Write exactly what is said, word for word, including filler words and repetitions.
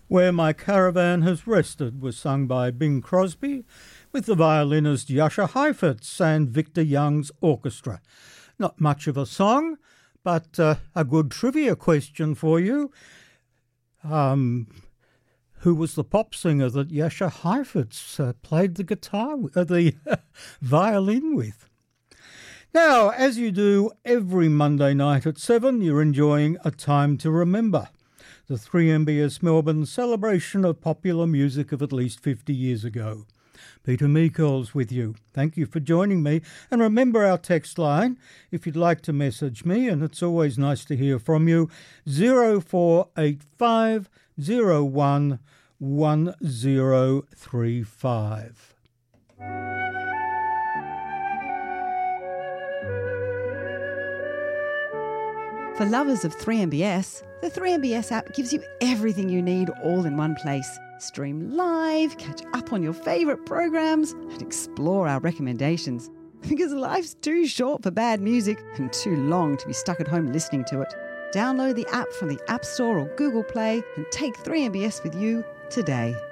Where My Caravan Has Rested was sung by Bing Crosby with the violinist Jascha Heifetz and Victor Young's orchestra. Not much of a song, but uh, a good trivia question for you. Um, who was the pop singer that Jascha Heifetz uh, played the guitar, with, uh, the violin with? Now, as you do every Monday night at seven, you're enjoying A Time to Remember, the three M B S Melbourne celebration of popular music of at least fifty years ago. Peter Meikles with you. Thank you for joining me. And remember our text line, if you'd like to message me, and it's always nice to hear from you, zero four eight five zero one one zero three five. For lovers of three M B S, the three M B S app gives you everything you need all in one place. Stream live, catch up on your favourite programs, and explore our recommendations. Because life's too short for bad music and too long to be stuck at home listening to it. Download the app from the App Store or Google Play and take three M B S with you today.